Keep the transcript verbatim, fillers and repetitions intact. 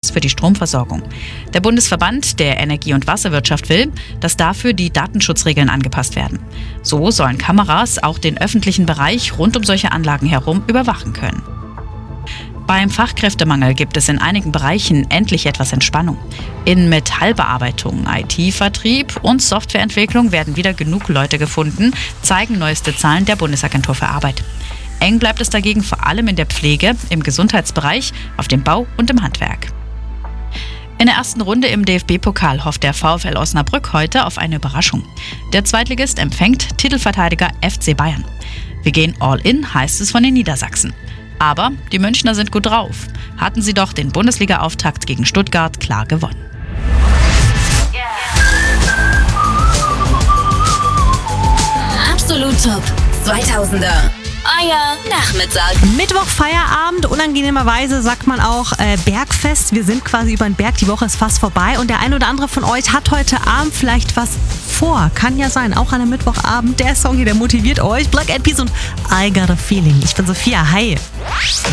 Netz für die Stromversorgung. Der Bundesverband der Energie- und Wasserwirtschaft will, dass dafür die Datenschutzregeln angepasst werden. So sollen Kameras auch den öffentlichen Bereich rund um solche Anlagen herum überwachen können. Beim Fachkräftemangel gibt es in einigen Bereichen endlich etwas Entspannung. In Metallbearbeitung, I T-Vertrieb und Softwareentwicklung werden wieder genug Leute gefunden, zeigen neueste Zahlen der Bundesagentur für Arbeit. Eng bleibt es dagegen vor allem in der Pflege, im Gesundheitsbereich, auf dem Bau und im Handwerk. In der ersten Runde im D F B-Pokal hofft der VfL Osnabrück heute auf eine Überraschung. Der Zweitligist empfängt Titelverteidiger F C Bayern. Wir gehen all in, heißt es von den Niedersachsen. Aber die Münchner sind gut drauf. Hatten sie doch den Bundesliga-Auftakt gegen Stuttgart klar gewonnen. Absolut Top zweitausender. Euer Nachmittag. Mittwoch Feierabend, unangenehmerweise sagt man auch äh, Bergfest. Wir sind quasi über den Berg, die Woche ist fast vorbei und der ein oder andere von euch hat heute Abend vielleicht was vor. Kann ja sein, auch an einem Mittwochabend. Der Song hier, der motiviert euch. Black Eyed Peas und I Got a Feeling. Ich bin Sophia, hi.